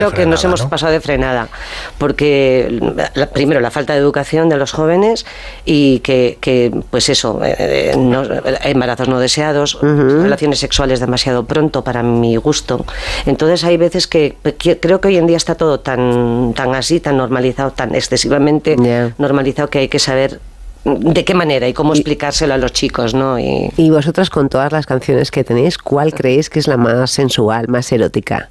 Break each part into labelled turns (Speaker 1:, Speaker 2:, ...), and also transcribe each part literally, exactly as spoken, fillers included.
Speaker 1: Creo que nos hemos
Speaker 2: ¿no?
Speaker 1: pasado de frenada, porque la, primero la falta de educación de los jóvenes y que, que pues eso, eh, no, embarazos no deseados, uh-huh. relaciones sexuales demasiado pronto para mi gusto. Entonces hay veces que, que creo que hoy en día está todo tan, tan así, tan normalizado, tan excesivamente yeah. normalizado, que hay que saber de qué manera y cómo explicárselo a los chicos, ¿no? Y,
Speaker 3: y vosotras, con todas las canciones que tenéis, ¿cuál creéis que es la más sensual, más erótica?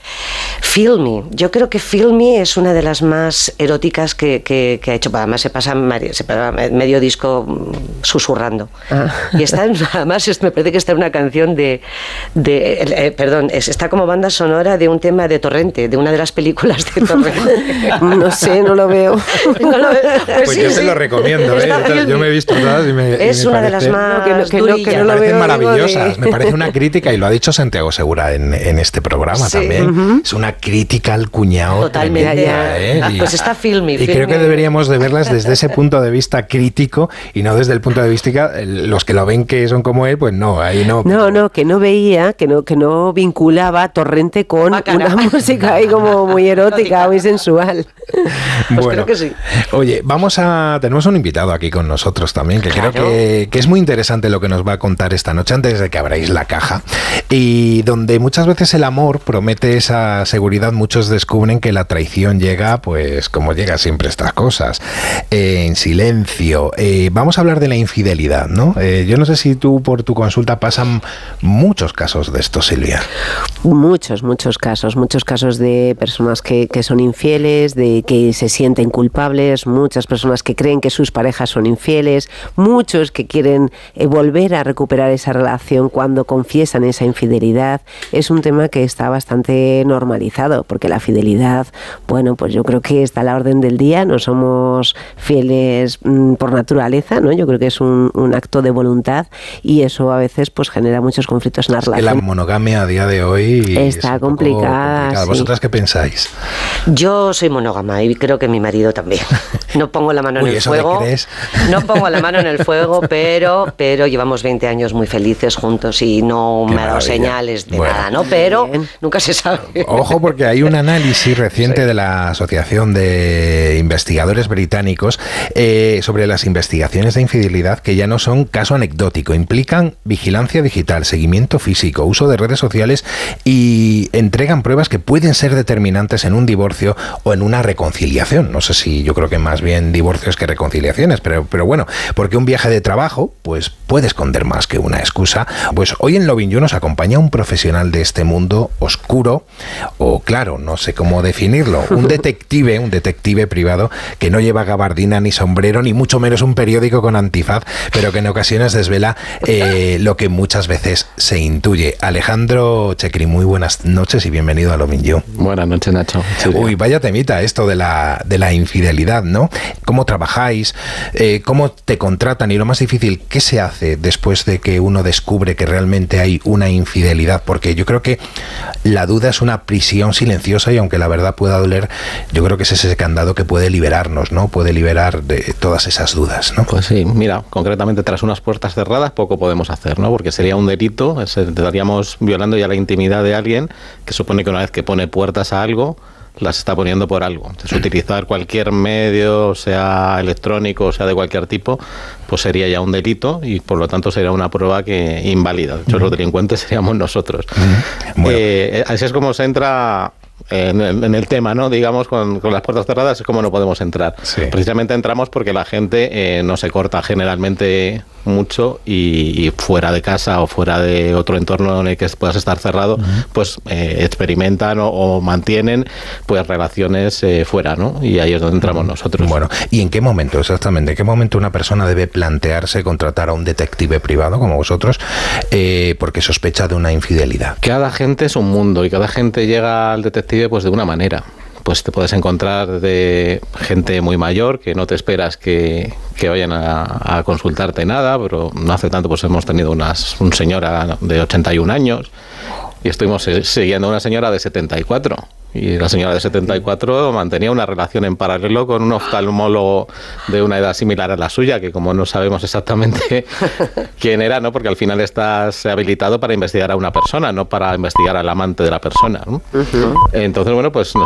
Speaker 1: Feel Me. Yo creo que Feel Me es una de las más eróticas que, que, que ha hecho. Además se pasa, se pasa medio disco susurrando. Ah. Y está, además me parece que está en una canción de, de eh, perdón, es, está como banda sonora de un tema de Torrente, de una de las películas de Torrente.
Speaker 3: No sé, no lo veo.
Speaker 1: No lo veo. Pues,
Speaker 2: pues
Speaker 1: sí,
Speaker 2: yo
Speaker 1: sí.
Speaker 2: se lo recomiendo, ¿eh? Yo, yo me he visto todas y me
Speaker 1: Es
Speaker 2: y me
Speaker 1: una
Speaker 2: parece,
Speaker 1: de las más
Speaker 3: no, que no, que no, que no
Speaker 2: me
Speaker 3: lo
Speaker 2: parecen
Speaker 3: veo,
Speaker 2: maravillosas.
Speaker 3: De...
Speaker 2: Me parece una crítica, y lo ha dicho Santiago Segura en, en este programa sí. también. Uh-huh. Es una crítica al cuñado.
Speaker 1: Totalmente.
Speaker 2: Tremenda, ¿eh?
Speaker 1: Ah, pues está Feel Me.
Speaker 2: Y creo que deberíamos de verlas desde ese punto de vista crítico y no desde el punto de vista los que lo ven que son como él, pues no, ahí no.
Speaker 3: No, no, que no veía, que no, que no vinculaba Torrente con Bacana. Una música ahí como muy erótica, muy sensual.
Speaker 1: Pues
Speaker 2: bueno,
Speaker 1: creo que sí.
Speaker 2: Oye, vamos a tenemos un invitado aquí con nosotros también, que claro. creo que, que es muy interesante lo que nos va a contar esta noche antes de que abráis la caja, y donde muchas veces el amor promete esa seguridad. Muchos descubren que la traición llega, pues como llega siempre estas cosas, eh, en silencio. Eh, vamos a hablar de la infidelidad, ¿no? Eh, yo no sé si tú por tu consulta pasan muchos casos de esto, Silvia.
Speaker 3: Muchos, muchos casos, muchos casos de personas que, que son infieles, de que se sienten culpables, muchas personas que creen que sus parejas son infieles, muchos que quieren eh, volver a recuperar esa relación cuando confiesan esa infidelidad. Es un tema que está bastante normalizado, porque la fidelidad, bueno, pues yo creo que está a la orden del día. No somos fieles mmm, por naturaleza, ¿no? Yo creo que es un, un acto de voluntad, y eso a veces pues genera muchos conflictos en la
Speaker 2: es
Speaker 3: relación.
Speaker 2: Que la monogamia a día de hoy
Speaker 3: está
Speaker 2: es
Speaker 3: complicada.
Speaker 2: complicada.
Speaker 3: Sí.
Speaker 2: ¿Vosotras qué pensáis?
Speaker 1: Yo soy monógama y creo que mi marido también. No pongo la mano
Speaker 2: Uy,
Speaker 1: en el
Speaker 2: ¿eso
Speaker 1: fuego.
Speaker 2: te crees?
Speaker 1: No pongo la mano en el fuego, pero pero llevamos veinte años muy felices juntos y no
Speaker 2: Qué
Speaker 1: me ha dado
Speaker 2: maravilla.
Speaker 1: señales de
Speaker 2: Bueno.
Speaker 1: nada, ¿no? Pero
Speaker 3: Bien.
Speaker 1: nunca se sabe.
Speaker 2: Ojo, porque hay un análisis reciente
Speaker 1: sí.
Speaker 2: de la Asociación de Investigadores Británicos eh, sobre las investigaciones de infidelidad, que ya no son caso anecdótico, implican vigilancia digital, seguimiento físico, uso de redes sociales, y entregan pruebas que pueden ser determinantes en un divorcio o en una reconciliación. No sé si, yo creo que más bien divorcios que reconciliaciones, pero, pero bueno, porque un viaje de trabajo pues puede esconder más que una excusa. Pues hoy en Lovin' You nos acompaña un profesional de este mundo oscuro, o claro, no sé cómo definirlo, un detective, un detective privado que no lleva gabardina ni sombrero, ni mucho menos un periódico con antifaz, pero que en ocasiones desvela eh, lo que muchas veces se intuye. Alejandro Checri, muy buenas noches y bienvenido a Lovin' You.
Speaker 4: Buenas noches, Nacho. Sí,
Speaker 2: Uy, vaya temita esto de la, de la infidelidad, ¿no? ¿Cómo trabajáis? Eh, ¿Cómo te contratan? Y lo más difícil, ¿qué se hace después de que uno descubre que realmente hay una infidelidad? Porque yo creo que la duda es una prisión silenciosa, y aunque la verdad pueda doler, yo creo que es ese candado que puede liberarnos, ¿no? Puede liberar de todas esas dudas, ¿no?
Speaker 4: Pues sí, mira, concretamente tras unas puertas cerradas poco podemos hacer, ¿no? Porque sería un delito, estaríamos violando ya la intimidad de alguien, que supone que una vez que pone puertas a algo, las está poniendo por algo. Entonces, utilizar cualquier medio, sea electrónico o sea de cualquier tipo, pues sería ya un delito, y por lo tanto sería una prueba que invalida. De hecho, uh-huh. los delincuentes seríamos nosotros. Uh-huh. Bueno. Eh, así es como se entra en el, en el tema, ¿no? Digamos, con, con las puertas cerradas es como no podemos entrar.
Speaker 2: Sí.
Speaker 4: Precisamente entramos porque la gente eh, no se corta generalmente mucho, y, y fuera de casa o fuera de otro entorno en el que puedas estar cerrado, uh-huh. pues eh, experimentan o, o mantienen pues relaciones eh, fuera, ¿no? Y ahí es donde entramos uh-huh. nosotros.
Speaker 2: Bueno, ¿y en qué momento exactamente? ¿En qué momento una persona debe plantearse contratar a un detective privado como vosotros eh, porque sospecha de una infidelidad?
Speaker 4: Cada gente es un mundo, y cada gente llega al detective pues de una manera. Pues te puedes encontrar de gente muy mayor que no te esperas que, que vayan a, a consultarte nada, pero no hace tanto pues hemos tenido unas, un señora de ochenta y un años, y estuvimos siguiendo a una señora de setenta y cuatro. Y la señora de setenta y cuatro mantenía una relación en paralelo con un oftalmólogo de una edad similar a la suya, que como no sabemos exactamente quién era, ¿no? Porque al final estás habilitado para investigar a una persona, no para investigar al amante de la persona, ¿no? Uh-huh. Entonces, bueno, pues nos